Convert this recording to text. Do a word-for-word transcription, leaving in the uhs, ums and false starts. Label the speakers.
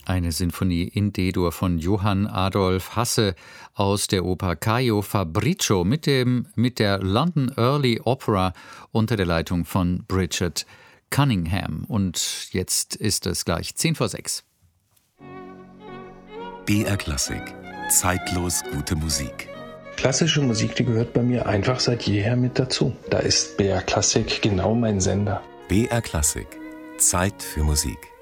Speaker 1: Eine Sinfonie in D-Dur von Johann Adolf Hasse aus der Oper Caio Fabricio mit, dem, mit der London Early Opera unter der Leitung von Bridget Cunningham. Und jetzt ist es gleich zehn vor sechs.
Speaker 2: B R Klassik. Zeitlos gute Musik.
Speaker 3: Klassische Musik, die gehört bei mir einfach seit jeher mit dazu. Da ist B R Klassik genau mein Sender.
Speaker 2: B R Klassik. Zeit für Musik.